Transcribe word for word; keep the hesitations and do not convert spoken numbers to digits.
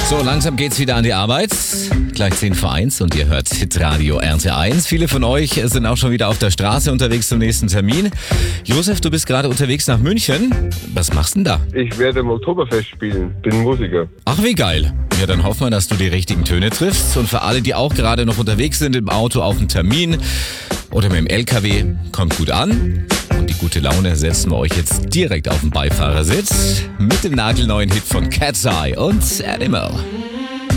So, langsam geht's wieder an die Arbeit. Gleich zehn vor eins und ihr hört Hitradio R T eins. Viele von euch sind auch schon wieder auf der Straße unterwegs zum nächsten Termin. Josef, du bist gerade unterwegs nach München. Was machst du denn da? Ich werde im Oktoberfest spielen, bin Musiker. Ach, wie geil. Ja, dann hoffen wir, dass du die richtigen Töne triffst. Und für alle, die auch gerade noch unterwegs sind im Auto auf einen Termin oder mit dem L K W, kommt gut an. Und die gute Laune setzen wir euch jetzt direkt auf den Beifahrersitz mit dem nagelneuen Hit von Cat's Eye und Animal.